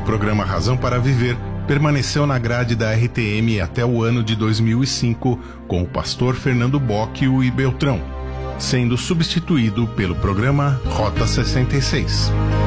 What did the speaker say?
programa Razão para Viver permaneceu na grade da RTM até o ano de 2005 com o pastor Fernando Bocchio e Beltrão, sendo substituído pelo programa Rota 66.